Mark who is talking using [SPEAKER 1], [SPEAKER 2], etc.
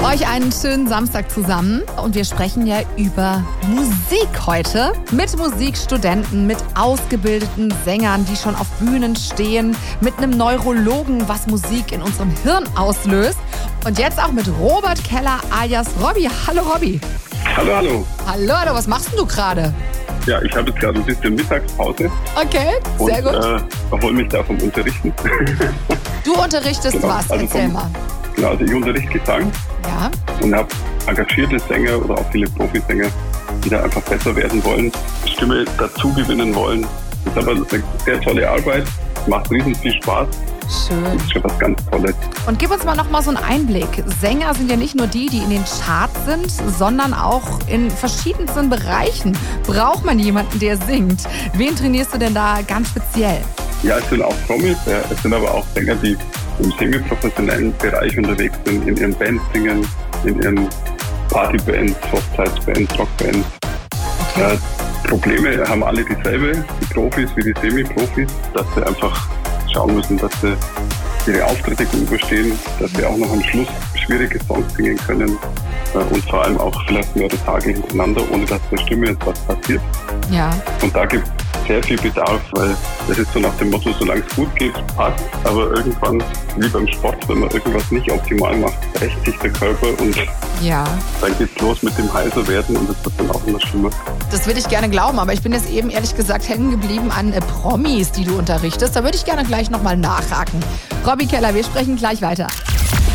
[SPEAKER 1] Euch einen schönen Samstag zusammen und wir sprechen ja über Musik heute. Mit Musikstudenten, mit ausgebildeten Sängern, die schon auf Bühnen stehen, mit einem Neurologen, was Musik in unserem Hirn auslöst. Und jetzt auch mit Robert Keller alias Robby. Hallo Robby.
[SPEAKER 2] Hallo, hallo.
[SPEAKER 1] Hallo, was machst denn du gerade?
[SPEAKER 2] Ja, ich habe jetzt gerade ein bisschen Mittagspause.
[SPEAKER 1] Okay, sehr gut.
[SPEAKER 2] Und erhole mich da vom Unterrichten.
[SPEAKER 1] Du unterrichtest
[SPEAKER 2] genau,
[SPEAKER 1] was? Erzähl mal.
[SPEAKER 2] Genau, also ich unterrichte Gesang.
[SPEAKER 1] Ja.
[SPEAKER 2] Und habe engagierte Sänger oder auch viele Profisänger, die da einfach besser werden wollen, Stimme dazu gewinnen wollen. Das ist aber eine sehr tolle Arbeit, macht riesen viel Spaß.
[SPEAKER 1] Schön.
[SPEAKER 2] Das ist schon was ganz Tolles.
[SPEAKER 1] Und gib uns mal noch mal so einen Einblick. Sänger sind ja nicht nur die in den Charts sind, sondern auch in verschiedensten Bereichen. Braucht man jemanden, der singt? Wen trainierst du denn da ganz speziell?
[SPEAKER 2] Ja, es sind auch Promis, es sind aber auch Sänger, die im semi-professionellen Bereich unterwegs sind, in ihren Bands singen, in ihren Partybands, Hochzeitsbands, Rockbands.
[SPEAKER 1] Okay.
[SPEAKER 2] Probleme haben alle dieselbe, die Profis wie die Semi-Profis, dass sie einfach schauen müssen, dass sie ihre Auftritte gut überstehen, dass sie auch noch am Schluss schwierige Songs singen können und vor allem auch vielleicht mehrere Tage hintereinander, ohne dass der Stimme jetzt was passiert.
[SPEAKER 1] Ja.
[SPEAKER 2] Und da gibt es sehr viel Bedarf, weil das ist so nach dem Motto, solange es gut geht, passt, aber irgendwann, wie beim Sport, wenn man irgendwas nicht optimal macht, rächt sich der Körper und
[SPEAKER 1] Ja.
[SPEAKER 2] dann geht's los mit dem heiser werden und das wird dann auch immer schlimmer.
[SPEAKER 1] Das würde ich gerne glauben, aber ich bin jetzt eben ehrlich gesagt hängen geblieben an Promis, die du unterrichtest. Da würde ich gerne gleich nochmal nachhaken. Robby Keller, wir sprechen gleich weiter.